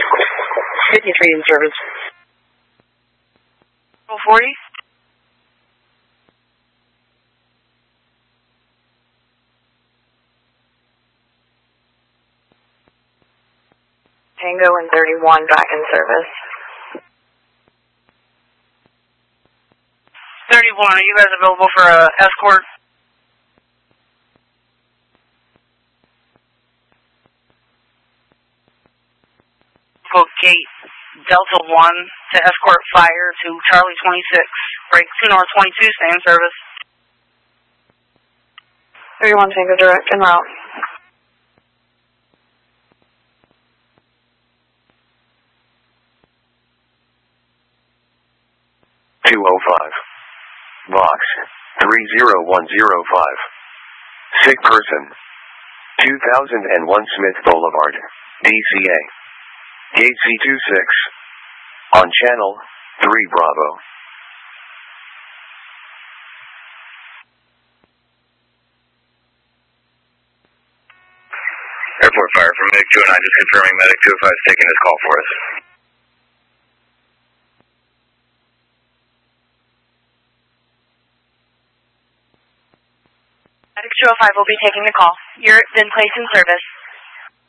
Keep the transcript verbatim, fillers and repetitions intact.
fifty-three in service. forty. Tango and thirty-one back in service. thirty-one, are you guys available for a escort? Book gate Delta one to escort fire to Charlie twenty-six. Break two North twenty-two, stay in service. thirty-one Tango direct en route. two oh five. Box three zero one zero five. Sick person. two thousand one Smith Boulevard, D C A. Gate C twenty-six. On channel three Bravo. Airport Fire from Medic two oh nine, just confirming Medic two oh five is taking this call for us. Medic two oh five will be taking the call. You're been placed in service.